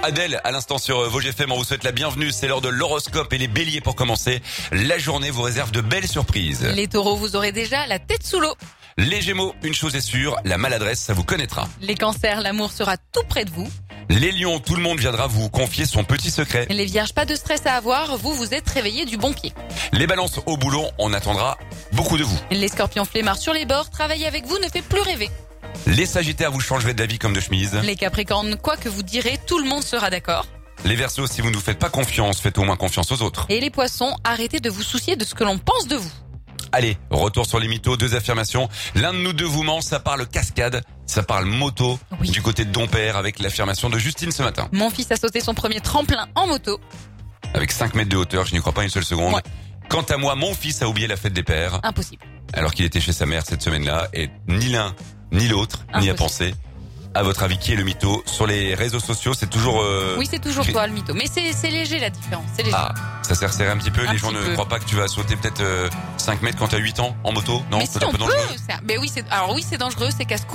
Adèle, à l'instant sur Vosges FM, on vous souhaite la bienvenue. C'est l'heure de l'horoscope et les béliers pour commencer. La journée vous réserve de belles surprises. Les taureaux, vous aurez déjà la tête sous l'eau. Les gémeaux, une chose est sûre, la maladresse, ça vous connaîtra. Les cancers, l'amour sera tout près de vous. Les lions, tout le monde viendra vous confier son petit secret. Les vierges, pas de stress à avoir, vous êtes réveillés du bon pied. Les balances, au boulot, on attendra beaucoup de vous. Les scorpions flemmards sur les bords, travailler avec vous ne fait plus rêver. Les sagittaires, vous changerez d'avis comme de chemise. Les capricornes, quoi que vous direz, tout le monde sera d'accord. Les verseaux, si vous ne nous faites pas confiance, faites au moins confiance aux autres. Et les poissons, arrêtez de vous soucier de ce que l'on pense de vous. Allez, retour sur les mythos, 2 affirmations. L'un de nous deux vous ment, ça parle cascade, ça parle moto. Oui. Du côté de Dompère avec l'affirmation de Justine ce matin. Mon fils a sauté son premier tremplin en moto. Avec 5 mètres de hauteur, je n'y crois pas une seule seconde. Ouais. Quant à moi, mon fils a oublié la fête des pères, Impossible. alors qu'il était chez sa mère cette semaine-là, et ni l'un, ni l'autre, n'y a Impossible. pensé. À votre avis, qui est le mytho? Sur les réseaux sociaux, c'est toujours... Oui, c'est toujours toi le mytho. Mais c'est léger la différence, c'est léger. Ah, ça s'est resserré un petit peu. Un Les gens petit ne peu. croient pas que tu vas sauter peut-être 5 mètres quand t'as 8 ans en moto? Non, mais c'est si un on peu peut, dangereux. mais oui, c'est dangereux, c'est casse-cou.